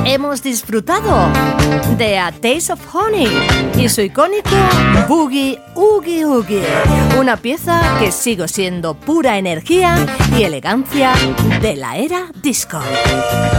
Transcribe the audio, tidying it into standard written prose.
hemos disfrutado de A Taste of Honey y su icónico Boogie Oogie Oogie, una pieza que sigo siendo pura energía y elegancia de la era disco.